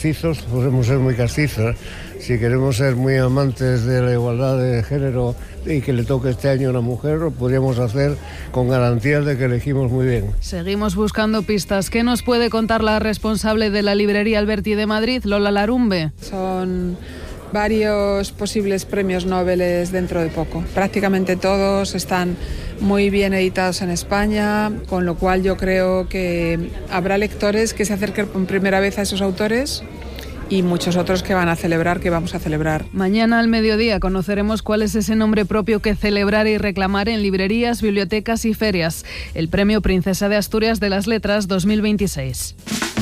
castizos, podemos ser muy castizos. Si queremos ser muy amantes de la igualdad de género y que le toque este año a una mujer, lo podríamos hacer con garantías de que elegimos muy bien. Seguimos buscando pistas. ¿Qué nos puede contar la responsable de la librería Alberti de Madrid, Lola Larumbe? Son varios posibles premios Nobel dentro de poco. Prácticamente todos están muy bien editados en España, con lo cual yo creo que habrá lectores que se acerquen por primera vez a esos autores y muchos otros que vamos a celebrar. Mañana al mediodía conoceremos cuál es ese nombre propio que celebrar y reclamar en librerías, bibliotecas y ferias. El Premio Princesa de Asturias de las Letras 2026.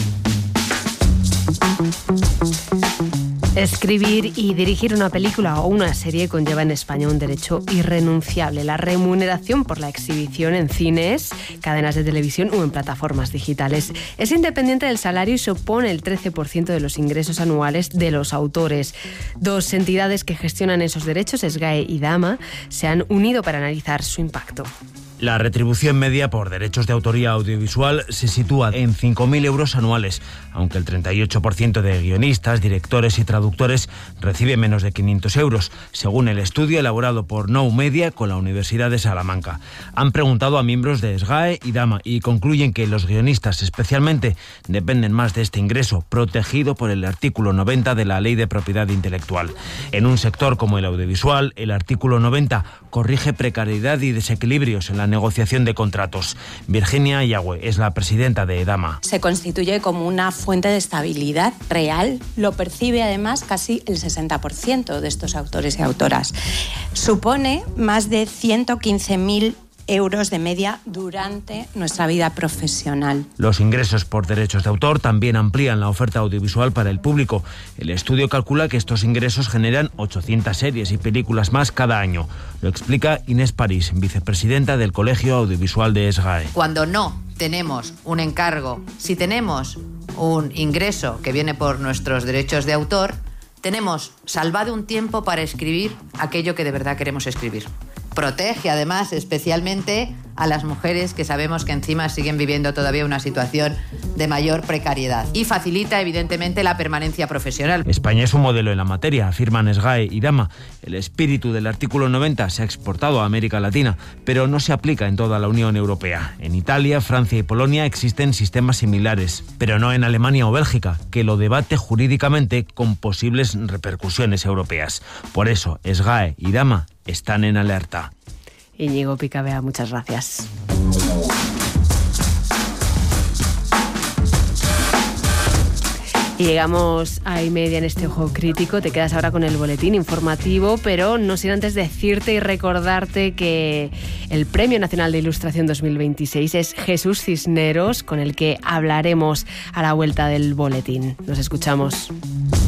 Escribir y dirigir una película o una serie conlleva en España un derecho irrenunciable: la remuneración por la exhibición en cines, cadenas de televisión o en plataformas digitales. Es independiente del salario y supone el 13% de los ingresos anuales de los autores. Dos entidades que gestionan esos derechos, SGAE y Dama, se han unido para analizar su impacto. La retribución media por derechos de autoría audiovisual se sitúa en 5.000 euros anuales, aunque el 38% de guionistas, directores y traductores recibe menos de 500 euros, según el estudio elaborado por Now Media con la Universidad de Salamanca. Han preguntado a miembros de SGAE y Dama y concluyen que los guionistas especialmente dependen más de este ingreso, protegido por el artículo 90 de la Ley de Propiedad Intelectual. En un sector como el audiovisual, el artículo 90 corrige precariedad y desequilibrios en la negociación de contratos. Virginia Yagüe es la presidenta de Dama. Se constituye como una fuente de estabilidad real. Lo percibe además casi el 60% de estos autores y autoras. Supone más de 115.000 euros de media durante nuestra vida profesional. Los ingresos por derechos de autor también amplían la oferta audiovisual para el público. El estudio calcula que estos ingresos generan 800 series y películas más cada año. Lo explica Inés París, vicepresidenta del Colegio Audiovisual de SGAE. Cuando no tenemos un encargo, si tenemos un ingreso que viene por nuestros derechos de autor, tenemos salvado un tiempo para escribir aquello que de verdad queremos escribir. Protege además especialmente a las mujeres que sabemos que encima siguen viviendo todavía una situación de mayor precariedad y facilita evidentemente la permanencia profesional. España es un modelo en la materia, afirman SGAE y Dama. El espíritu del artículo 90 se ha exportado a América Latina, pero no se aplica en toda la Unión Europea. En Italia, Francia y Polonia existen sistemas similares, pero no en Alemania o Bélgica, que lo debate jurídicamente con posibles repercusiones europeas. Por eso, SGAE y Dama están en alerta. Íñigo Picabea, muchas gracias. Y llegamos a 1:30 en este Ojo Crítico. Te quedas ahora con el boletín informativo, pero no sin antes decirte y recordarte que el Premio Nacional de Ilustración 2026 es Jesús Cisneros, con el que hablaremos a la vuelta del boletín. Nos escuchamos.